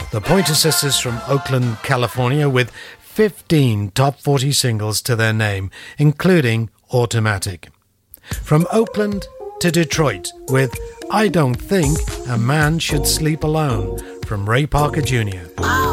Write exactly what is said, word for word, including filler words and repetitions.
The Pointer Sisters from Oakland, California, with fifteen top forty singles to their name, including Automatic. From Oakland to Detroit with I Don't Think a Man Should Sleep Alone from Ray Parker Junior I